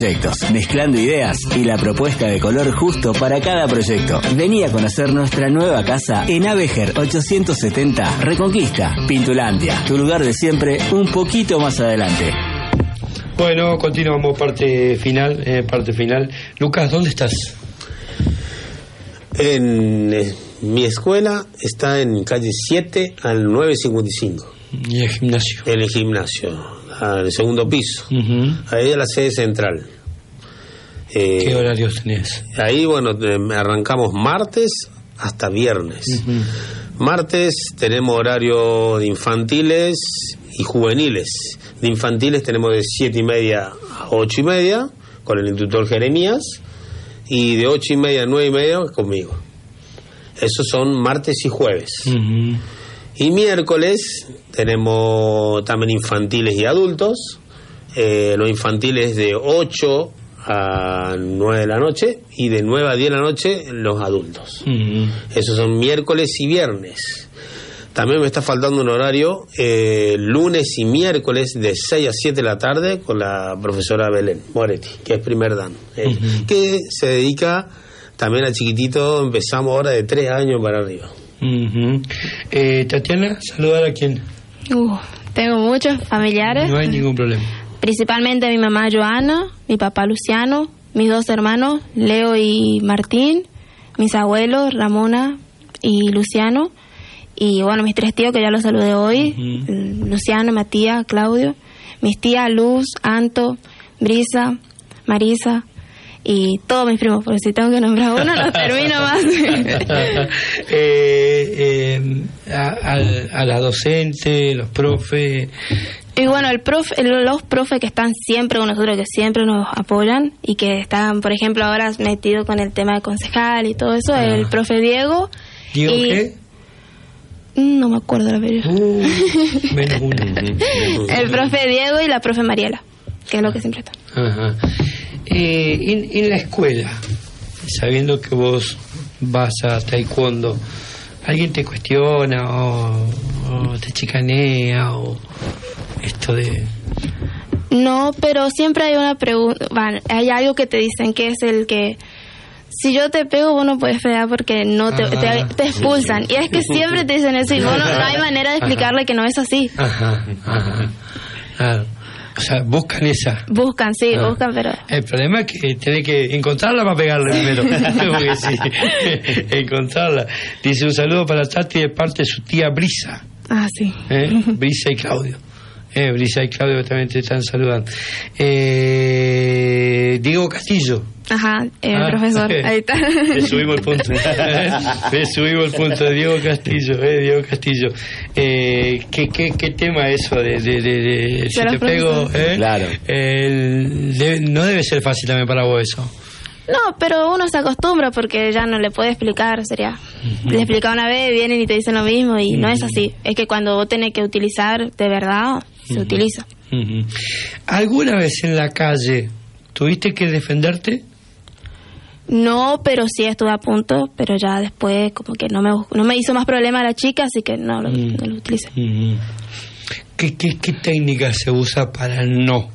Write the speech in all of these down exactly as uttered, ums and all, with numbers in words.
Proyectos, mezclando ideas y la propuesta de color justo para cada proyecto. Vení a conocer nuestra nueva casa en Avejer ochocientos setenta, Reconquista, Pintulandia. Tu lugar de siempre, un poquito más adelante. Bueno, continuamos parte final, eh, parte final. Lucas, ¿dónde estás? En eh, mi escuela está en calle siete al nueve cincuenta y cinco. ¿Y el gimnasio? En el gimnasio, al segundo piso. Uh-huh. Ahí es la sede central. Eh, ¿Qué horarios tenés? Ahí, bueno, arrancamos martes hasta viernes. Uh-huh. Martes tenemos horario de infantiles y juveniles. De infantiles tenemos de siete y media a ocho y media con el instructor Jeremías, y de ocho y media a nueve y media conmigo. Esos son martes y jueves. Uh-huh. Y miércoles tenemos también infantiles y adultos. Eh, los infantiles de ocho a nueve de la noche y de nueve a diez de la noche los adultos. Uh-huh. Esos son miércoles y viernes. También me está faltando un horario eh, lunes y miércoles de seis a siete de la tarde con la profesora Belén Moretti, que es primer dan, eh, uh-huh. que se dedica también a chiquitito. Empezamos ahora de tres años para arriba. Uh-huh. eh, Tatiana, ¿saludar a quién? Uh, tengo muchos familiares. No hay ningún problema. Principalmente mi mamá Joana, mi papá Luciano, mis dos hermanos Leo y Martín, mis abuelos Ramona y Luciano, y bueno, mis tres tíos que ya los saludé hoy, uh-huh. Luciano, Matías, Claudio, mis tías Luz, Anto, Brisa, Marisa y todos mis primos, porque si tengo que nombrar uno no termino más. eh, eh, a, a, a la docente, los profes. Y bueno, el profe, los profes que están siempre con nosotros, que siempre nos apoyan y que están, por ejemplo, ahora metidos con el tema de concejal y todo eso, ah. el profe Diego. ¿Diego y, qué? No me acuerdo la verdad. Uh, menos uno. El profe Diego y la profe Mariela, que es lo que siempre están. Ajá. Eh, en, en la escuela, sabiendo que vos vas a taekwondo, ¿alguien te cuestiona o, o te chicanea o esto de...? No, pero siempre hay una pregunta, bueno, hay algo que te dicen, que es el que si yo te pego vos no puedes pegar porque no te, te, te expulsan. Y es que siempre te dicen eso y vos no, no hay manera de explicarle que no es así. Ajá, ajá. Claro. O sea, buscan esa. Buscan, sí, ah. buscan, pero... El problema es que tenés que encontrarla para pegarle primero. Porque sí, encontrarla. Dice, un saludo para Tati de parte de su tía Brisa. Ah, sí. ¿Eh? Brisa y Claudio. Eh, Brisa y Claudio también te están saludando. Eh, Diego Castillo. Ajá, el ah, profesor, eh, ahí está. Le subimos el punto. Le subimos el punto de Diego Castillo, eh, Diego Castillo. Eh, ¿qué, qué, ¿Qué tema eso de, de, de, de si te pego? Eh, claro. Eh, de, no debe ser fácil también para vos eso. No, pero uno se acostumbra porque ya no le puede explicar, sería... Uh-huh. Le explica una vez, vienen y te dicen lo mismo y uh-huh. no es así. Es que cuando vos tenés que utilizar de verdad, se uh-huh. utiliza. Uh-huh. ¿Alguna vez en la calle tuviste que defenderte? No, pero sí estuve a punto, pero ya después como que no me no me hizo más problema la chica, así que no lo, uh-huh. no lo utilicé. Uh-huh. ¿Qué, qué, ¿Qué técnica se usa para no?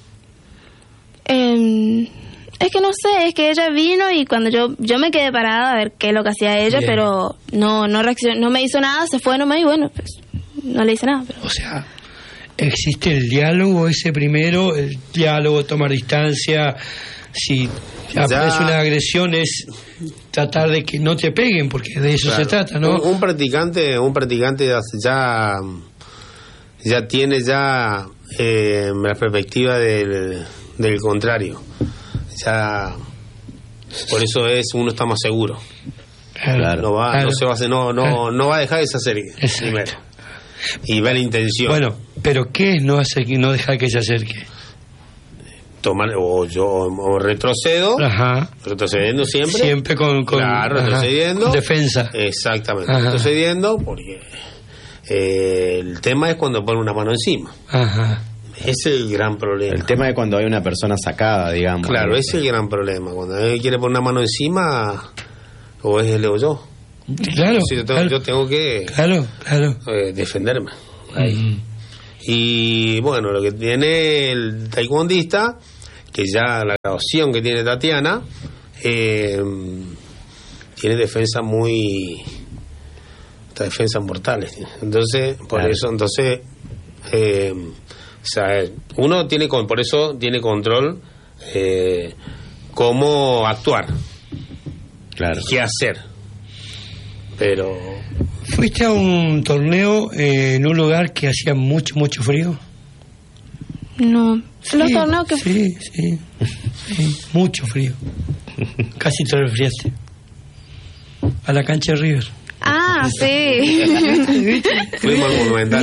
Eh... Es que no sé, es que ella vino y cuando yo yo me quedé parada a ver qué es lo que hacía ella, bien. Pero no no reaccionó, no me hizo nada, se fue nomás y bueno, pues no le hice nada. Pero... O sea, existe el diálogo ese primero, el diálogo, tomar distancia, si aparece una agresión es tratar de que no te peguen, porque de eso claro. se trata, ¿no? Un, un practicante, un practicante ya ya tiene ya eh, la perspectiva del, del contrario. Ya por eso es uno está más seguro. Claro, no va claro. no se va a hacer, no no claro. no va a dejar de se acerque primero y ve la intención. Bueno, pero ¿qué es no hacer no dejar que se acerque? Tomar o yo o retrocedo. Ajá. Retrocediendo siempre. Siempre con, con claro, retrocediendo. Con defensa. Exactamente. Ajá. Retrocediendo porque eh, el tema es cuando pone una mano encima. Ajá. Ese es el gran problema. El tema es cuando hay una persona sacada, digamos. Claro, ese es el gran problema. Cuando él quiere poner una mano encima, o es él o yo. Claro. Si yo, tengo, claro. yo tengo que claro, claro. Eh, defenderme. Ahí. Uh-huh. Y bueno, lo que tiene el taekwondista, que ya la graduación que tiene Tatiana, eh, tiene defensas muy... defensas mortales. Entonces, por claro. eso, entonces... Eh, o sea, uno tiene con, por eso tiene control eh, cómo actuar, claro, qué hacer. Pero ¿fuiste a un torneo eh, en un lugar que hacía mucho mucho frío? No, sí, los torneos que sí, sí, sí, mucho frío, casi te resfriaste. A la cancha de River. Ah, sí. Fuimos al Monumental.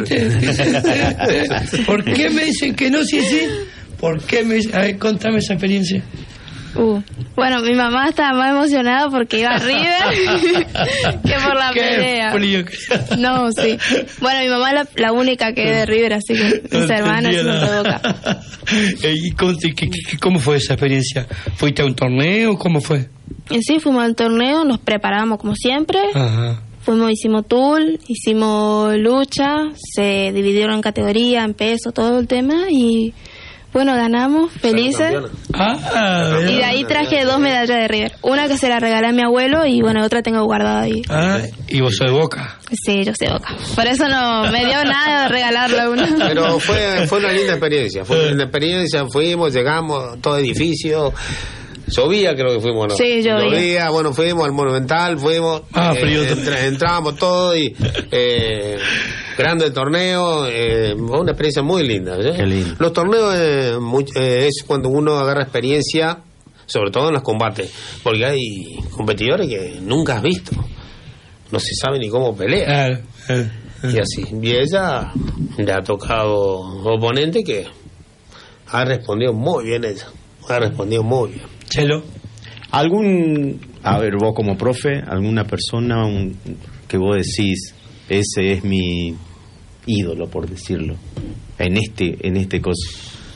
¿Por qué me dicen que no? Sí, sí. ¿Por qué me dicen? A ver, contame esa experiencia. Uh, bueno, mi mamá estaba más emocionada porque iba a River que por la Qué pelea. Frío. No, sí. Bueno, mi mamá es la, la única que es de River, así que mis No hermanas son de Boca. ¿Y cómo, qué, qué, cómo fue esa experiencia? ¿Fuiste a un torneo? ¿Cómo fue? Y sí, fuimos al torneo, nos preparamos como siempre. Ajá. Fuimos, hicimos tool, hicimos lucha, se dividieron en categoría, en peso, todo el tema y bueno, ganamos, felices. Ah, y de ahí traje dos medallas de River. Una que se la regalé a mi abuelo y bueno, otra tengo guardada ahí. Ah, ¿y vos sos de Boca? Sí, yo soy de Boca. Por eso no me dio nada de regalarle una. Pero fue, fue una linda experiencia. Fue una linda experiencia, fuimos, llegamos, todo edificio. Llovía, creo que fuimos, ¿no? Sí, llovía. Llovía, bueno, fuimos al Monumental, fuimos. Ah, eh, frío. entra, entramos todo y. Eh, grande el torneo, eh, fue una experiencia muy linda. ¿sí? Qué lindo. Los torneos eh, muy, eh, es cuando uno agarra experiencia, sobre todo en los combates, porque hay competidores que nunca has visto, no se sabe ni cómo pelear. Claro, claro, claro. Y así. Y ella le ha tocado oponente que ha respondido muy bien ella. Ha respondido muy bien. Chelo. ¿Algún, a ver, vos como profe, alguna persona un, que vos decís, ese es mi ídolo, por decirlo, en este en este coso?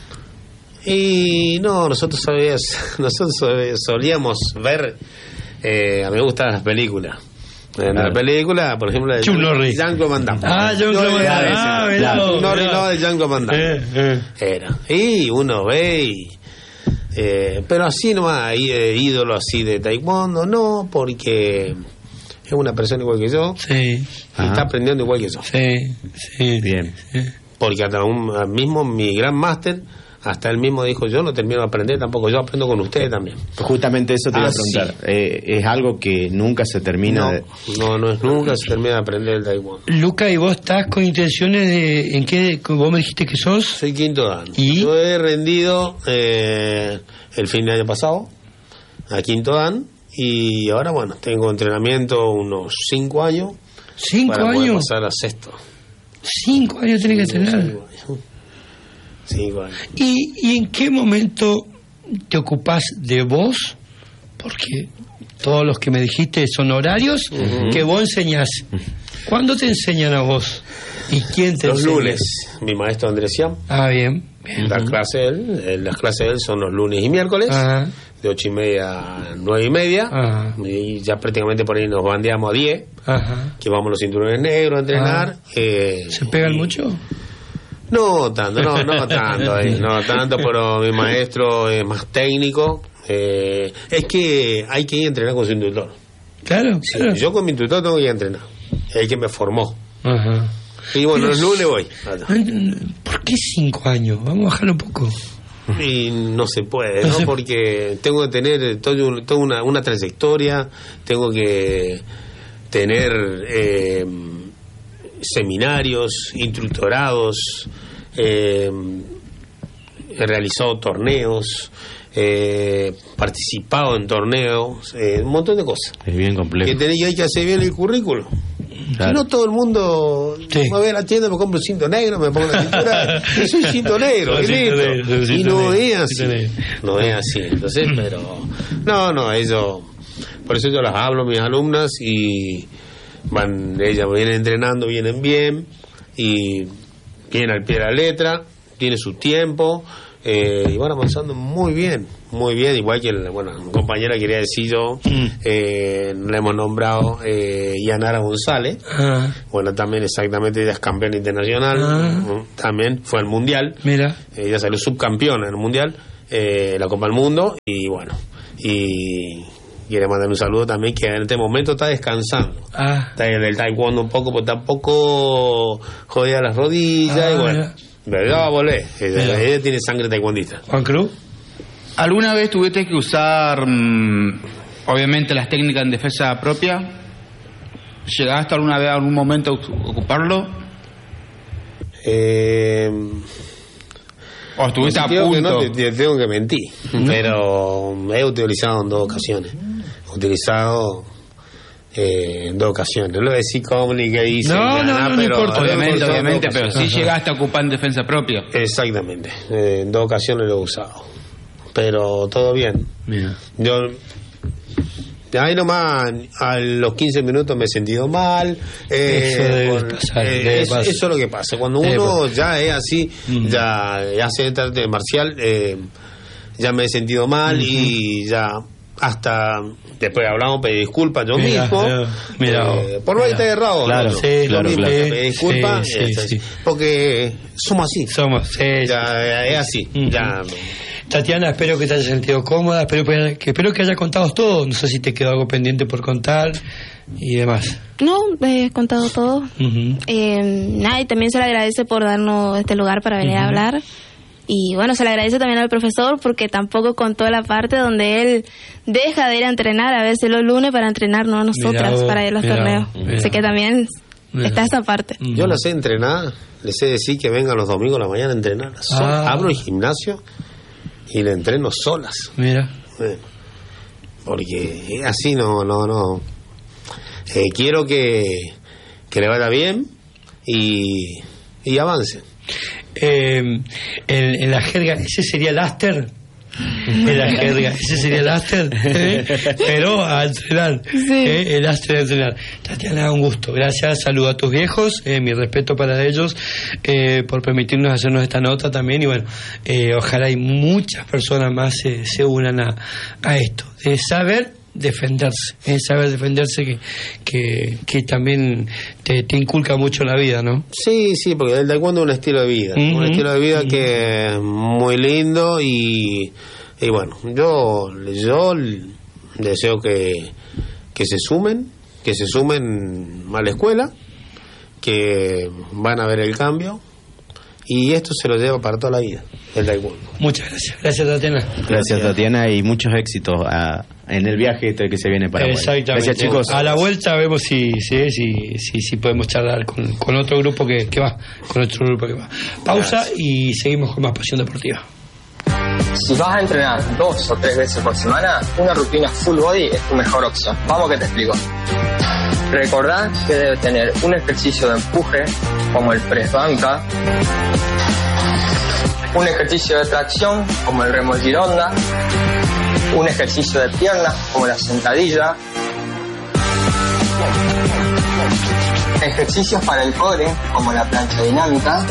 Y no, nosotros sabías, nosotros solíamos ver, eh, a mí me gustan las películas. En claro. la película, por ejemplo, de Jean-Claude Van Damme. Ah, Jean-Claude Van Damme. Ah, claro. No, no, de Jean-Claude Van Damme. Eh, eh. Era. Y uno ve y... Eh, pero así nomás, hay eh, ídolo así de taekwondo, no, porque es una persona igual que yo, Sí. y Ajá. está aprendiendo igual que yo. Sí, sí. Bien. Sí. Porque hasta un, mismo mi gran máster, hasta él mismo dijo, yo no termino de aprender tampoco, yo aprendo con ustedes también. Justamente eso te iba Ah, a preguntar. Eh, ¿Es algo que nunca se termina No, de...? no, no es nunca se termina de aprender el taekwondo. Luca, ¿y vos estás con intenciones de... ¿En qué vos me dijiste que sos? Soy quinto dan. ¿Y? Yo he rendido eh, el fin de año pasado a quinto dan y ahora, bueno, tengo entrenamiento unos cinco años. ¿Cinco para poder años? pasar a sexto. Cinco años tenés que tener. Cinco años. Cinco años. ¿Y, ¿Y en qué momento te ocupás de vos? Porque todos los que me dijiste son horarios Uh-huh. que vos enseñás. ¿Cuándo te enseñan a vos? ¿Y quién te Los enseña? lunes, mi maestro Andrés Siam, Ah, bien. bien. las clases de él, eh, las clases de él son los lunes y miércoles, Ajá. de ocho y media a nueve y media, Ajá. y ya prácticamente por ahí nos bandeamos a diez, Ajá. que vamos los cinturones negros a entrenar. Ah. eh, ¿Se pegan y- mucho? No tanto, no, no tanto, eh, no tanto, pero mi maestro es más técnico. Eh, es que hay que ir a entrenar con su instructor. Claro, Sí, claro. yo con mi instructor tengo que ir a entrenar. Es el que me formó. Ajá. Y bueno, Pero los lunes voy. ¿Por qué cinco años? Vamos a bajarlo un poco. Y no se puede, No ¿no? se- Porque tengo que tener todo un- toda una, una trayectoria, tengo que tener eh, seminarios, instructorados, eh, he realizado torneos, eh, participado en torneos, eh, un montón de cosas. Es bien complejo. Que tenés, y hay que hacer bien el currículo. Claro. Si no, todo el mundo Sí. va a ver a la tienda, me compro un cinto negro, me pongo la cintura y soy cinto negro, Soy qué cinto lindo. negro, soy Y cinto no negro, es así, cinto negro. no es así. Entonces, pero no, no, eso, por eso yo las hablo a mis alumnas y van, ellas vienen entrenando, vienen bien y vienen al pie de la letra, tiene su tiempo. Eh, y van avanzando muy bien, muy bien, igual que la, bueno, mi compañera quería decir yo, Mm. eh, la hemos nombrado eh, Yanara González, Ah, bueno, también exactamente ella es campeona internacional, Ah. mm, también fue al mundial, mira. ella salió subcampeona en el mundial, eh, la Copa del Mundo, y bueno, y quiere mandar un saludo también, que en este momento está descansando. Ah. Está en el taekwondo un poco, pues tampoco jodida las rodillas, Ah, y bueno, mira. pero ya va a volver. Mira. Ella tiene sangre taekwondista. Juan Cruz. ¿Alguna vez tuviste que usar, mmm, obviamente, las técnicas en defensa propia? ¿Llegaste alguna vez a algún momento a ocuparlo? Eh... ¿O estuviste a Te digo que punto? no, te, te tengo que mentir, pero he utilizado en dos ocasiones. He utilizado eh, en dos ocasiones. No lo decís como ni que hice. No, ni no, nada, no, no pero importa. he Obviamente, utilizado en obviamente, dos pero sí ocasiones. llegaste a ocupar en defensa propia. Exactamente. Eh, en dos ocasiones lo he usado. Pero todo bien. Mira. Yo. Ahí nomás, a los quince minutos me he sentido mal. Eh, Eso debe por- pasar, eh, debe eso, pasar. eso es lo que pasa. Cuando Debe uno pasar. ya es así, Mm. ya hace este arte marcial, eh, ya me he sentido mal y ya hasta después hablamos, pedí disculpas yo Mira, mismo. mira, mira, eh, por no mira. estar errado. Claro, ¿no? sí, Yo claro, mismo claro. pedí disculpas, Sí, eh, sí, sí. porque somos así. Somos, sí, sí. Ya es así. Ujú. Ya. Tatiana, espero que te hayas sentido cómoda, espero que, que espero que hayas contado todo. No sé si te quedó algo pendiente por contar y demás. No, he contado todo. Ujú. Eh, nada, y también se le agradece por darnos este lugar para venir a hablar. Y bueno, se le agradece también al profesor porque tampoco contó la parte donde él deja de ir a entrenar a veces los lunes para entrenarnos a nosotras Mirá vos, para ir a los mirá torneos. vos, mirá. Así que también Mirá. está esa parte. Ujú. Yo las sé entrenar, les sé decir que vengan los domingos a la mañana a entrenar. So- Ah. Abro el gimnasio y le entreno solas. Mira. Bueno, porque así no, no, no. Eh, quiero que, que le vaya bien y, y avance. Eh, en, en la jerga, ese sería el after. En la jerga, ese sería el after, ¿eh? Pero a entrenar, Sí. ¿eh? El after a entrenar. Tatiana, un gusto, gracias, saludo a tus viejos, eh, mi respeto para ellos, eh, por permitirnos hacernos esta nota también, y bueno, eh, ojalá y muchas personas más se, se unan a, a esto, de saber defenderse, eh, saber defenderse que, que, que también te, te inculca mucho en la vida, ¿no? Sí, sí, porque el taekwondo es un estilo de vida, Ujú. un estilo de vida que es muy lindo y, y bueno, yo, yo deseo que, que se sumen, que se sumen a la escuela, que van a ver el cambio y esto se lo lleva para toda la vida, el taekwondo. Muchas gracias, gracias Tatiana. Gracias, Tatiana, y muchos éxitos a- en el viaje este que se viene para Exactamente. Gracias, chicos. A la vuelta vemos si si, si, si, si podemos charlar con, con otro grupo que, que va, con otro grupo que va. Pausa y seguimos con más Pasión Deportiva. Si vas a entrenar dos o tres veces por semana, una rutina full body es tu mejor opción. Vamos que te explico. Recordá que debe tener un ejercicio de empuje, como el press banca, un ejercicio de tracción, como el remo gironda, un ejercicio de piernas, como la sentadilla, ejercicios para el core, como la plancha dinámica,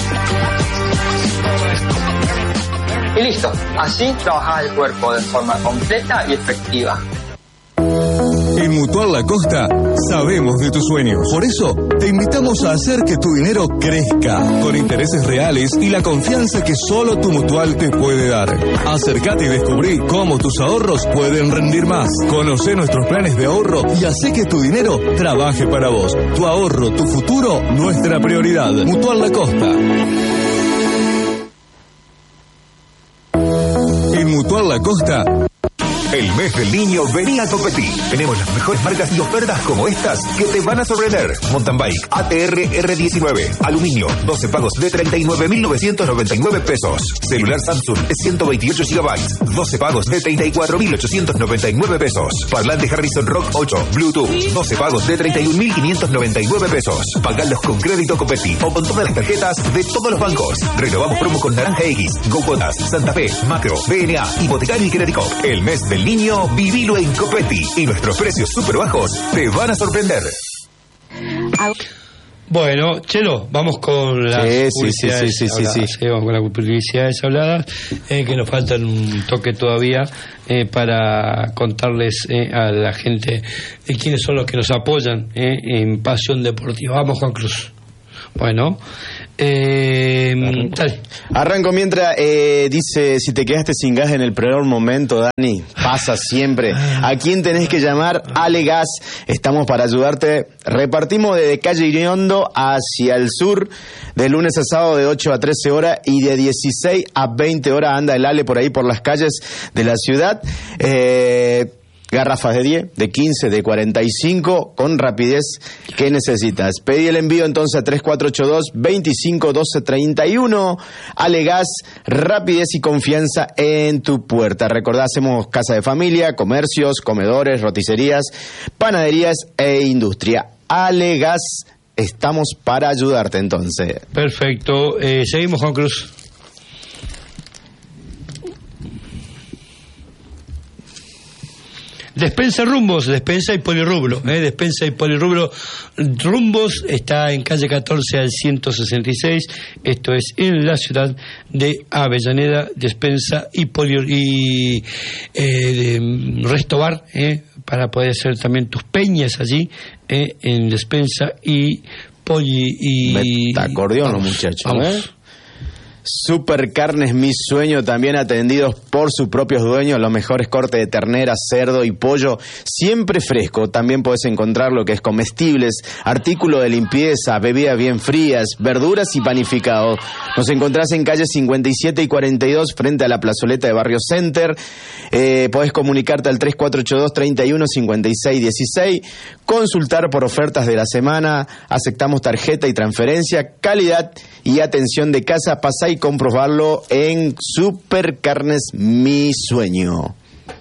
y listo. Así trabajás el cuerpo de forma completa y efectiva. En Mutual La Costa sabemos de tus sueños. Por eso te invitamos a hacer que tu dinero crezca con intereses reales y la confianza que solo tu Mutual te puede dar. Acércate y descubrí cómo tus ahorros pueden rendir más. Conoce nuestros planes de ahorro y hace que tu dinero trabaje para vos. Tu ahorro, tu futuro, nuestra prioridad. Mutual La Costa. En Mutual La Costa. El mes del niño, vení a Copeti. Tenemos las mejores marcas y ofertas como estas que te van a sorprender. Mountain Bike A T R R diecinueve. Aluminio, doce pagos de treinta y nueve mil novecientos noventa y nueve pesos. Celular Samsung de ciento veintiocho gigabytes. doce pagos de treinta y cuatro mil ochocientos noventa y nueve pesos. Parlante Harrison Rock ocho. Bluetooth. doce pagos de treinta y un mil quinientos noventa y nueve pesos. Pagalos con crédito Copeti o con todas las tarjetas de todos los bancos. Renovamos promo con Naranja X, GoCotas, Santa Fe, Macro, B N A, Hipotecario y Credicop. El mes del niño, vivilo en Copeti y nuestros precios súper bajos te van a sorprender. Bueno, Chelo, vamos con las Sí, sí, sí, publicidades sí, sí, sí, habladas, sí. eh, vamos con las publicidades habladas, eh, que nos faltan un toque todavía eh, para contarles eh, a la gente de quiénes son los que nos apoyan eh, en Pasión Deportiva. Vamos, Juan Cruz. Bueno, Eh, Arranco. dale. Arranco mientras eh, dice, si te quedaste sin gas en el peor momento, Dani, pasa siempre. ¿A quién tenés que llamar? Ale Gas. Estamos para ayudarte. Repartimos desde calle Iriondo hacia el sur, de lunes a sábado de ocho a trece horas y de dieciséis a veinte horas anda el Ale por ahí por las calles de la ciudad. Eh... Garrafas de diez, de quince, de cuarenta y cinco, con rapidez que necesitas. Pedí el envío entonces a tres cuatro ocho dos, veinticinco doce treinta y uno. Alegas, rapidez y confianza en tu puerta. Recordá, hacemos casa de familia, comercios, comedores, roticerías, panaderías e industria. Alegas, estamos para ayudarte entonces. Perfecto. Eh, seguimos, Juan Cruz. Despensa Rumbos, despensa y polirrublo, ¿eh? despensa y polirrublo. Rumbos está en calle catorce al ciento sesenta y seis, esto es en la ciudad de Avellaneda. Despensa y poli y eh, de resto bar, ¿eh? para poder hacer también tus peñas allí, ¿eh? en despensa y poli y acordeón los muchachos, vamos. ¿eh? Super Carnes Mi Sueño, también atendidos por sus propios dueños, los mejores cortes de ternera, cerdo y pollo, siempre fresco. También puedes encontrar lo que es comestibles, artículos de limpieza, bebidas bien frías, verduras y panificados. Nos encontrás en calle cincuenta y siete y cuarenta y dos, frente a la plazoleta de Barrio Center. Eh, podés comunicarte al tres cuatro ocho dos, treinta y uno, cincuenta y seis dieciséis, consultar por ofertas de la semana, aceptamos tarjeta y transferencia, calidad y atención de casa. Pasá y comprobarlo en Super Carnes Mi Sueño.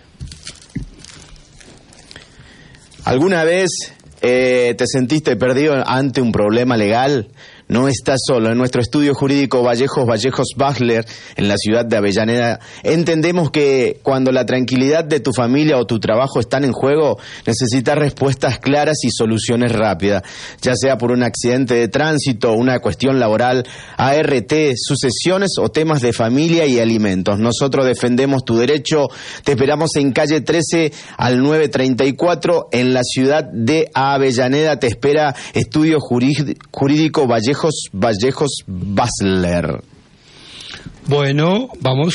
¿Alguna vez eh, te sentiste perdido ante un problema legal? No estás solo. En nuestro estudio jurídico Vallejos Vallejos Basler, en la ciudad de Avellaneda, entendemos que cuando la tranquilidad de tu familia o tu trabajo están en juego, necesitas respuestas claras y soluciones rápidas, ya sea por un accidente de tránsito, una cuestión laboral, A R T, sucesiones o temas de familia y alimentos. Nosotros defendemos tu derecho. Te esperamos en calle trece al nueve treinta y cuatro, en la ciudad de Avellaneda. Te espera Estudio Jurídico Vallejos Vallejos Basler. Bueno, vamos.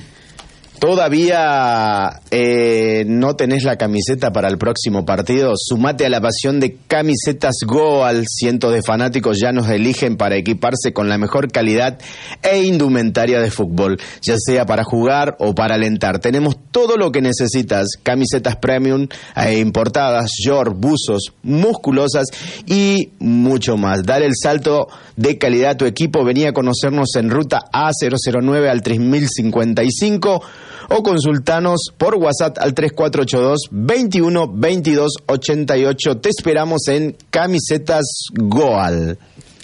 ¿Todavía eh, no tenés la camiseta para el próximo partido? Sumate a la pasión de Camisetas Goal. Cientos de fanáticos ya nos eligen para equiparse con la mejor calidad e indumentaria de fútbol, ya sea para jugar o para alentar. Tenemos todo lo que necesitas: camisetas premium e importadas, short, buzos, musculosas y mucho más. Dale el salto de calidad a tu equipo. Vení a conocernos en ruta A cero cero nueve al tres mil cincuenta y cinco o consultanos por WhatsApp al tres cuatro ocho dos, veintiuno, veintidós, ochenta y ocho. Te esperamos en Camisetas Goal.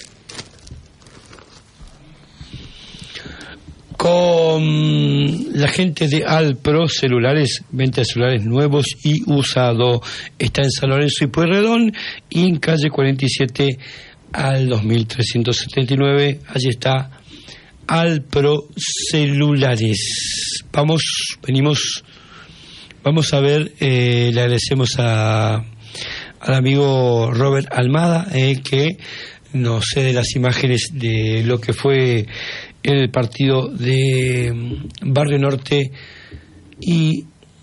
Con la gente de Alpro Celulares, venta de celulares nuevos y usados. Está en San Lorenzo y Pueyrredón y en calle cuarenta y siete al dos mil trescientos setenta y nueve. Allí está Alpro Celulares. Vamos, venimos, vamos a ver, eh, le agradecemos a, al amigo Robert Almada, eh, que nos cede las imágenes de lo que fue el partido de Barrio Norte y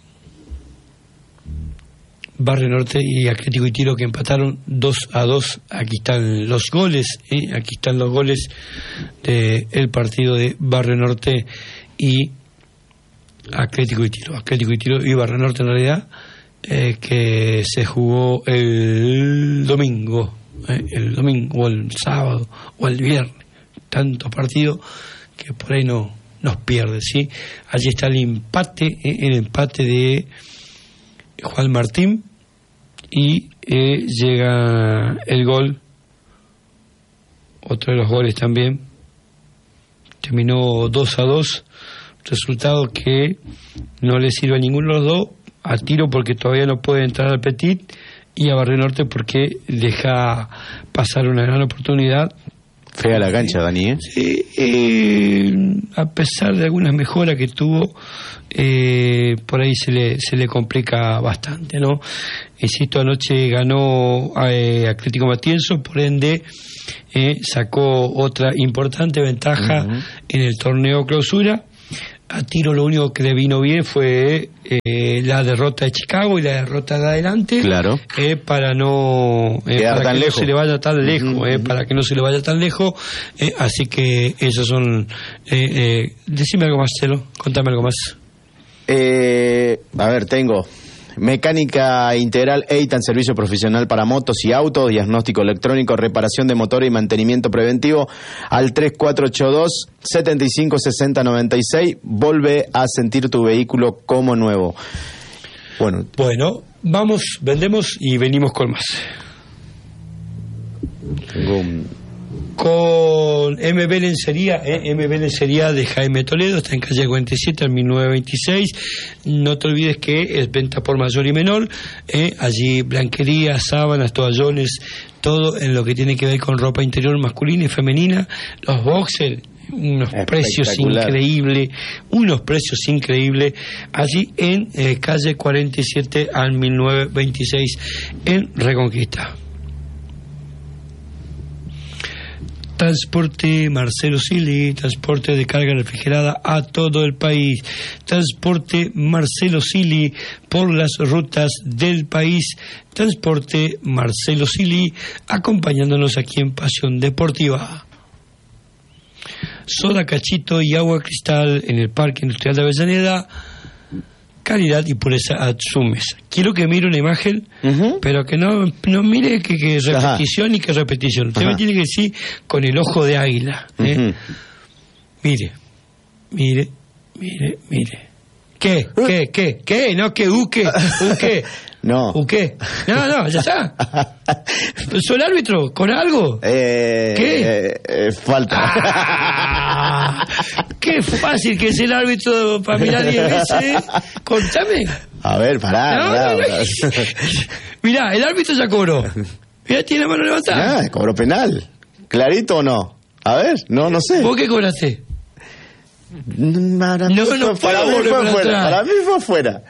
Barrio Norte y Atlético y Tiro, que empataron dos a dos. Aquí están los goles, ¿eh? Aquí están los goles del partido de Barrio Norte y Atlético y Tiro. Atlético y Tiro y Barrio Norte en realidad, eh, que se jugó el domingo, ¿eh? el domingo o el sábado o el viernes. Tantos partidos que por ahí no nos pierde, ¿sí? Allí está el empate, ¿eh? el empate de Juan Martín y eh, llega el gol, otro de los goles también, terminó dos a dos, resultado que no le sirve a ninguno de los dos, a Tiro porque todavía no puede entrar al Petit y a Barrio Norte porque deja pasar una gran oportunidad Fea la cancha, Dani, ¿eh? Sí, eh, a pesar de algunas mejoras que tuvo, eh, por ahí se le se le complica bastante, ¿no? Insisto, anoche ganó eh, Atlético Matienzo, por ende eh, sacó otra importante ventaja uh-huh. en el torneo clausura. A Tiro lo único que le vino bien fue eh, la derrota de Chicago y la derrota de adelante, claro, eh, para no eh, para tan que lejos. no se le vaya tan lejos, uh-huh, eh, uh-huh. para que no se le vaya tan lejos, eh, así que esos son. Eh, eh, decime algo más, Celo, contame algo más. Eh, a ver, tengo mecánica integral Eitan, servicio profesional para motos y autos, diagnóstico electrónico, reparación de motor y mantenimiento preventivo al tres cuatro ocho dos, siete cinco seis cero nueve seis. Vuelve a sentir tu vehículo como nuevo. Bueno, bueno, vamos, vendemos y venimos con más. Tengo un... Con M B Lencería, eh, M B Lencería de Jaime Toledo, está en calle cuarenta y siete, al mil novecientos veintiséis. No te olvides que es venta por mayor y menor, eh, allí blanquería, sábanas, toallones, todo en lo que tiene que ver con ropa interior masculina y femenina, los boxers, unos precios increíbles, unos precios increíbles, allí en eh, calle cuarenta y siete al mil novecientos veintiséis en Reconquista. Transporte Marcelo Sili, transporte de carga refrigerada a todo el país. Transporte Marcelo Sili por las rutas del país. Transporte Marcelo Sili acompañándonos aquí en Pasión Deportiva. Soda Cachito y agua cristal en el Parque Industrial de Avellaneda. Calidad y pureza a su mesa. Quiero que mire una imagen, uh-huh. pero que no, no mire que, que repetición Ajá. y que repetición. Usted me tiene que decir con el ojo de águila. ¿eh? Uh-huh. Mire, mire, mire, mire. ¿Qué? Uh. ¿Qué? ¿Qué? ¿Qué? ¿No? ¿Qué? ¿U qué? ¿U qué? No. ¿U qué? No, no, ya está. ¿Soy el árbitro? ¿Con algo? Eh, ¿Qué? Eh, eh, falta. Ah, qué fácil que es el árbitro para mirar diez veces. Contame. A ver, pará. No, pará, no, no. pará. Mirá, el árbitro ya cobró. Mirá, tiene la mano levantada. Ah, cobró penal. ¿Clarito o no? A ver, no, no sé. ¿Vos qué cobraste? Para mí no, fue, no, para mí fue afuera. Para mí fue afuera.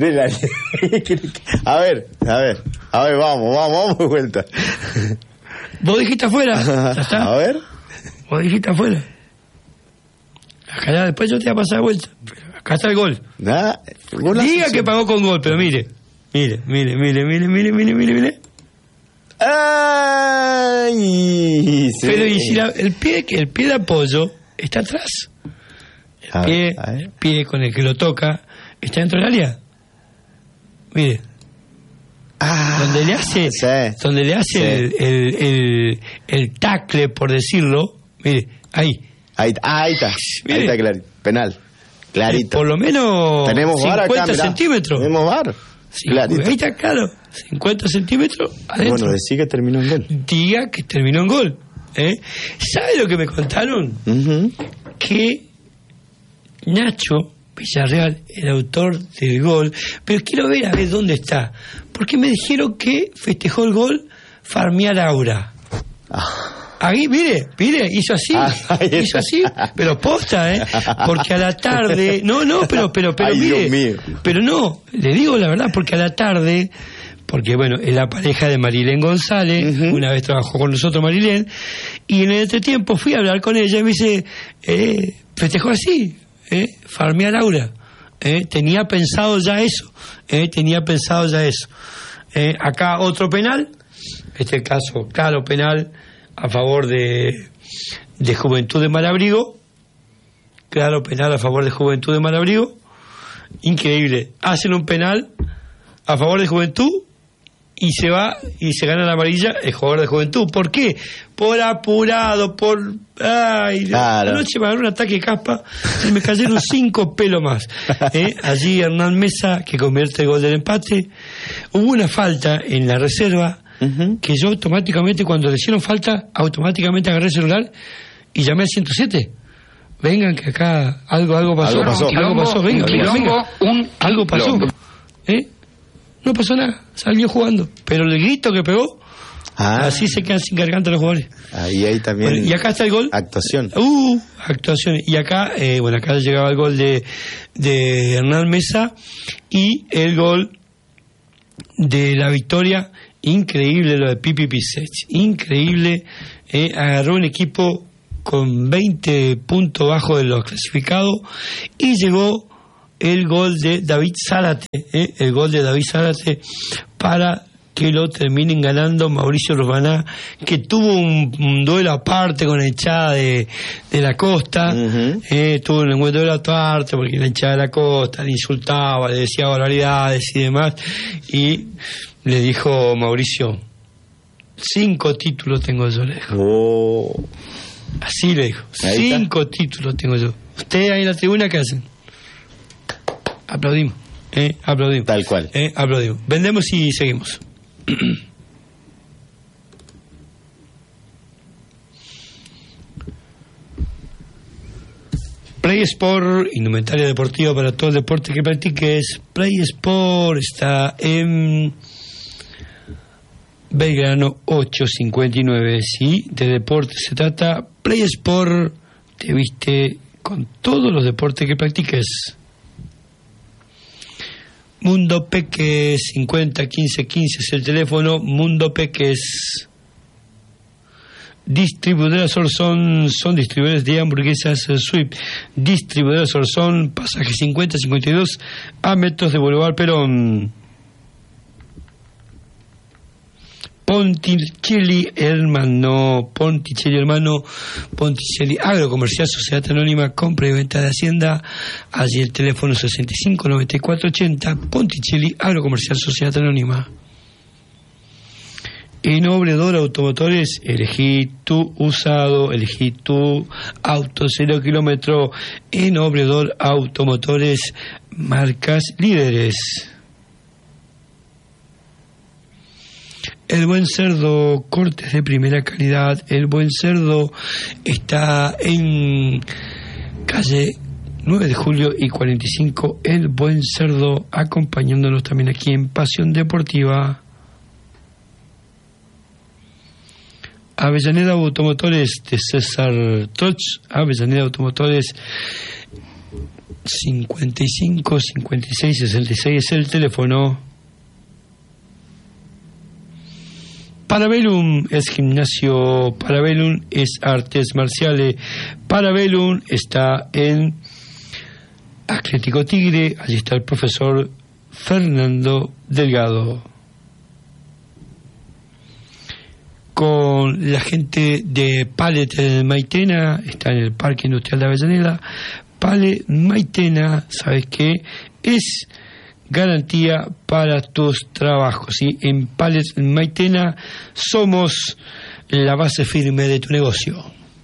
A ver, a ver, a ver, vamos, vamos, vamos de vuelta. ¿Vos dijiste afuera? ¿Ya está? A ver. ¿Vos dijiste afuera? Acá ya, después yo te voy a pasar de vuelta. Acá está el gol. Nah, Diga que pagó con gol, pero mire. Mire, mire, mire, mire, mire, mire, mire, mire. Ay, sí. Pero y si la, el pie, el pie de apoyo está atrás. El pie, el pie con el que lo toca está dentro del área. Mire, ah, donde le hace, sí, donde le hace sí. el, el, el, el tackle, por decirlo, mire, ahí. Ahí, ah, ahí está, mire. Ahí está clarito, penal, clarito. Eh, por lo menos tenemos cincuenta acá, centímetros. Tenemos bar, sí, clarito. Ahí está claro, cincuenta centímetros adentro. Bueno, decí que terminó en gol. Diga que terminó en gol. ¿eh? ¿Sabe lo que me contaron? Uh-huh. Que Nacho Villarreal, el autor del gol, pero quiero ver a ver dónde está, porque me dijeron que festejó el gol Farmiar Aura. Ah. Ahí, mire, mire, hizo así, ah, hizo así, pero posta, ¿eh? Porque a la tarde, no, no, pero, pero, pero, ay, mire, Dios mío. Pero no, le digo la verdad, porque a la tarde, porque bueno, es la pareja de Marilén González, uh-huh. una vez trabajó con nosotros Marilén, y en este tiempo fui a hablar con ella y me dice, eh, festejó así, Eh, farmear Aura, eh, tenía pensado ya eso, eh, tenía pensado ya eso. Eh, acá otro penal, este caso claro penal a favor de, de Juventud de Malabrigo, claro penal a favor de Juventud de Malabrigo, increíble, hacen un penal a favor de Juventud y se va y se gana la amarilla el jugador de Juventud. ¿Por qué? Por apurado, por... Ay, claro. Anoche me agarró un ataque de caspa, se me cayeron cinco pelos más. ¿eh? Allí Hernán Mesa, que convierte el gol del empate. Hubo una falta en la reserva, uh-huh. que yo automáticamente, cuando le hicieron falta, automáticamente agarré el celular y llamé al ciento siete. Vengan, que acá algo algo pasó. Algo pasó, algo pasó. Venga, venga, venga. Un algo pasó. ¿Eh? No pasó nada, salió jugando. Pero el grito que pegó, Ah. Así se quedan sin garganta los jugadores. Ahí hay también. Bueno, y acá está el gol. Actuación. Uh, actuación. Y acá, eh, bueno, acá llegaba el gol de, de Hernán Mesa y el gol de la victoria. Increíble lo de Pipi Pisech. Increíble. Eh, agarró un equipo con veinte puntos bajo de los clasificados y llegó el gol de David Zárate, eh, el gol de David Zárate para que lo terminen ganando Mauricio Urbaná, que tuvo un, un duelo aparte con la hinchada de, de la Costa. Uh-huh. eh, tuvo un duelo aparte porque la hinchada de la Costa le insultaba, le decía barbaridades y demás, y le dijo Mauricio, cinco títulos tengo yo, le dijo. Oh. Así le dijo, cinco está. títulos tengo yo. Ustedes ahí en la tribuna, ¿qué hacen? Aplaudimos, eh, aplaudimos. Tal cual. Eh, aplaudimos. Vendemos y seguimos. Play Sport, indumentaria deportiva para todo el deporte que practiques. Play Sport está en Belgrano ochocientos cincuenta y nueve. Si de deporte se trata, Play Sport te viste con todos los deportes que practiques. Mundo Peques cincuenta quince quince es el teléfono. Mundo Peques. Distribuidores Orsón, son distribuidores de hamburguesas Sweep. Distribuidores Orsón, pasaje cincuenta cincuenta y dos a metros de Boulevard Perón. Ponticelli Hermano, Ponticelli Hermano, Ponticelli Agrocomercial, Sociedad Anónima, compra y venta de Hacienda. Allí el teléfono sesenta y cinco noventa y cuatro ochenta, Ponticelli Agrocomercial, Sociedad Anónima. En Obredor Automotores, elegí tu usado, elegí tu auto cero kilómetro. En Obredor Automotores, marcas líderes. El Buen Cerdo, cortes de primera calidad. El Buen Cerdo está en calle nueve de julio y cuarenta y cinco. El Buen Cerdo, acompañándonos también aquí en Pasión Deportiva. Avellaneda Automotores de César Troch. Avellaneda Automotores cincuenta y cinco cincuenta y seis sesenta y seis es el teléfono. Parabellum es gimnasio, Parabellum es artes marciales, Parabellum está en Atlético Tigre, allí está el profesor Fernando Delgado. Con la gente de Pallet Maitena, está en el Parque Industrial de Avellaneda. Pallet Maitena, ¿sabes qué? Es garantía para tus trabajos, ¿sí? En Pallet Maitena somos la base firme de tu negocio.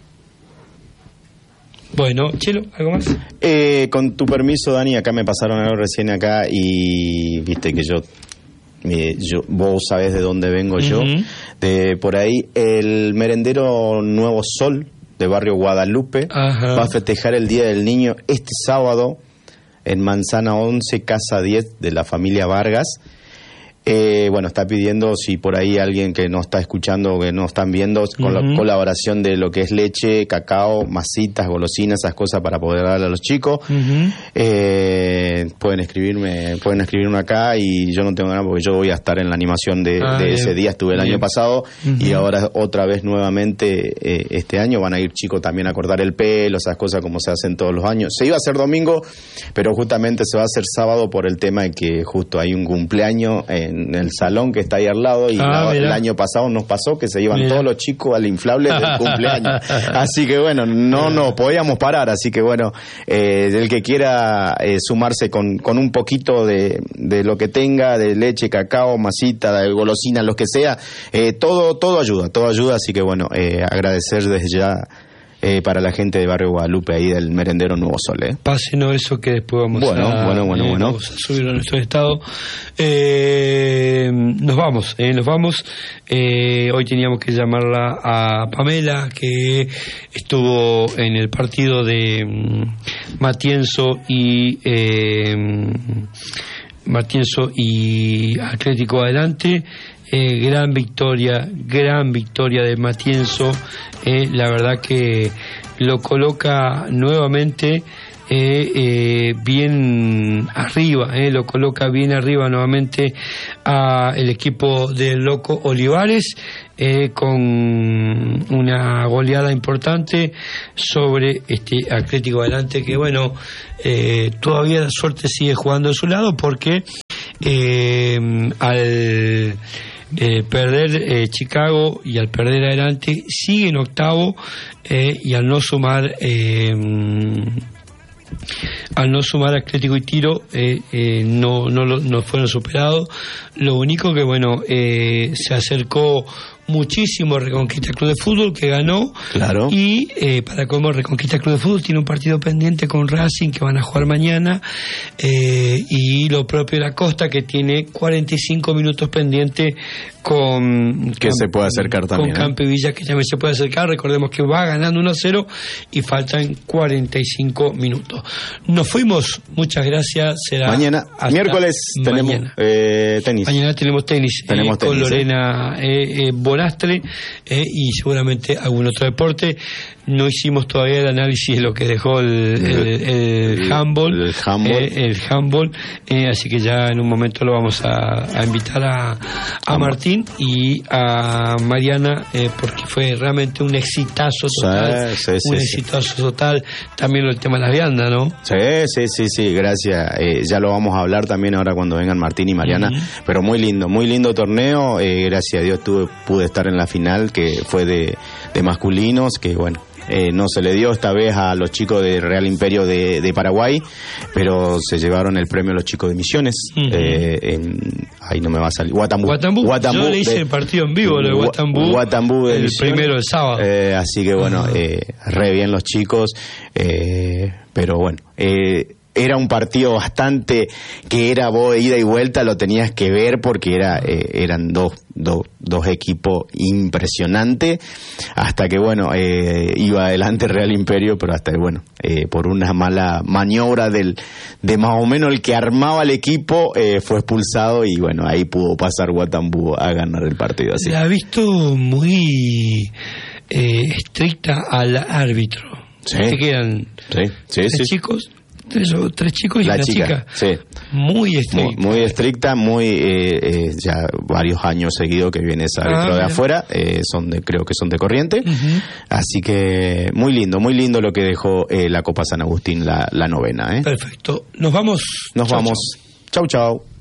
Bueno, Chelo, ¿algo más? Eh, con tu permiso, Dani, acá me pasaron algo recién acá y viste que yo, eh, yo vos sabés de dónde vengo. Uh-huh. Yo, de por ahí, el merendero Nuevo Sol de Barrio Guadalupe. Ajá. Va a festejar el Día del Niño este sábado en Manzana once, Casa diez de la familia Vargas. Eh, bueno, está pidiendo si por ahí alguien que no está escuchando o que no están viendo, con uh-huh. la colaboración de lo que es leche, cacao, masitas, golosinas, esas cosas para poder darle a los chicos. Uh-huh. Eh, pueden escribirme, pueden escribirme acá y yo no tengo nada porque yo voy a estar en la animación de, ah, de ese día. Estuve el bien. año pasado uh-huh. y ahora otra vez nuevamente eh, este año van a ir chicos también a cortar el pelo, esas cosas como se hacen todos los años. Se iba a hacer domingo, pero justamente se va a hacer sábado por el tema de que justo hay un cumpleaños en en el salón que está ahí al lado y ah, la, el año pasado nos pasó que se iban mira. todos los chicos al inflable del cumpleaños, así que bueno, no nos podíamos parar, así que bueno, eh, el que quiera eh, sumarse con, con un poquito de, de lo que tenga, de leche, cacao, masita, de golosina, lo que sea, eh, todo todo ayuda, todo ayuda, así que bueno, eh, agradecer desde ya Eh, para la gente de Barrio Guadalupe, ahí del merendero Nuevo Sol. ¿eh? Pásenos eso que después vamos, bueno, a, bueno, bueno, eh, bueno. vamos a subirlo a nuestro estado. Eh, nos vamos, eh, nos vamos. Eh, hoy teníamos que llamarla a Pamela, que estuvo en el partido de um, Matienzo y... Eh, Matienzo y Atlético Adelante. Eh, gran victoria, gran victoria de Matienzo. Eh, la verdad que lo coloca nuevamente eh, eh, bien arriba, eh, lo coloca bien arriba nuevamente a el equipo del Loco Olivares, eh, con una goleada importante sobre este Atlético Adelante, que bueno, eh, todavía la suerte sigue jugando a su lado, porque eh, al Eh, perder eh, Chicago y al perder Adelante sigue en octavo, eh, y al no sumar eh, al no sumar Atlético y Tiro eh, eh, no, no, lo, no fueron superados. Lo único que bueno, eh, se acercó muchísimo Reconquista Club de Fútbol, que ganó, claro. Y eh, para cómo Reconquista Club de Fútbol tiene un partido pendiente con Racing, que van a jugar mañana, eh, y lo propio de la Costa, que tiene cuarenta y cinco minutos pendiente con que Camp, se puede acercar también, con Campo y Villa, que también se puede acercar. Recordemos que va ganando uno a cero y faltan cuarenta y cinco minutos. Nos fuimos, muchas gracias. Será mañana, miércoles mañana. tenemos eh, tenis. Mañana tenemos tenis, tenemos eh, tenis con Lorena eh, eh, Bonastre, eh, y seguramente algún otro deporte. No hicimos todavía el análisis de lo que dejó el, el, el, el handball, el handball, eh, el handball eh, así que ya en un momento lo vamos a, a invitar a, a Martín y a Mariana, eh, porque fue realmente un exitazo total, sí, sí, un sí, exitazo sí. total. También el tema de las viandas, ¿no? Sí, sí, sí, sí, gracias. Eh, ya lo vamos a hablar también ahora cuando vengan Martín y Mariana, uh-huh. Pero muy lindo, muy lindo torneo. Eh, gracias a Dios tuve, pude estar en la final, que fue de, de masculinos, que bueno, Eh, no se le dio esta vez a los chicos de Real Imperio de, de Paraguay, pero se llevaron el premio a los chicos de Misiones. Uh-huh. eh, en, ahí no me va a salir. Guatambú. Guatambú. Guatambú. Yo le hice de, el partido en vivo, lo de Guatambú. Guatambú el primero del sábado. Eh, así que bueno, uh-huh. eh, re bien los chicos, eh, pero bueno. Eh, Era un partido bastante que era vos ida y vuelta, lo tenías que ver porque era eh, eran dos, dos, dos equipos impresionantes, hasta que bueno, eh, iba adelante Real Imperio, pero hasta que bueno, eh, por una mala maniobra del de más o menos el que armaba el equipo, eh, fue expulsado y bueno, ahí pudo pasar Guatambú a ganar el partido. Así. La ha visto muy eh, estricta al árbitro. Sí. ¿Te quedan sí, sí, tres sí. chicos? Tres, tres chicos y la una chica, chica. Sí. Muy estricta. Muy, muy estricta, muy eh, eh, ya varios años seguidos que viene ese árbitro ah, de afuera, eh, son de, creo que son de Corriente, uh-huh. Así que muy lindo, muy lindo lo que dejó eh, la Copa San Agustín, la, la novena. ¿eh? Perfecto. Nos vamos. Nos chau, vamos. Chau, chau.